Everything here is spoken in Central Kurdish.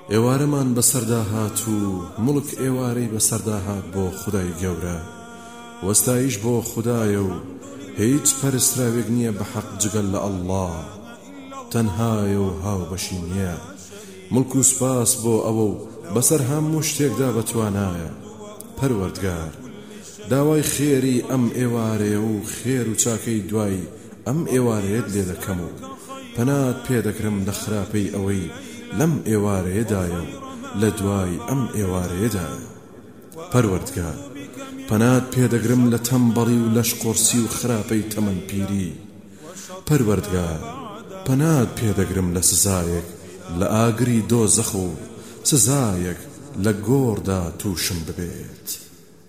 ئێوارەمان بەسەردا هات و مڵک ئێوارەی بەسەردا هات بۆ خودای گەورە وەستایش بۆ خودایە و هیچ پەرستراوێک نییە بە حەق جگەل لە ئەڵڵا تەنهایە و هاوبەشی نییە مڵک و سپاس بۆ ئەوە و بەسەر هەموو شتێکدا بەتوانایە پەروەردگار داوای خێری ئەم ئێوارەیە و خێر و چاکەی دوای ئەم ئێوارەیەت لێ دەکەم و پەنات پێدەکرم لە خراپەی ئەوەی لەم ئێوارەیەدایە و لە دوای ئەم ئێوارەیەدایە پەروەردگار پەنات پێدەگرم لە تەمبەڵی و لەشقۆرسی و خراپەی تەمەنپیری پەروەردگار پەنات پێدەگرم لە سزایەک لە ئاگری دۆزەخ و سزایەک لە گۆڕدا تووشم ببێت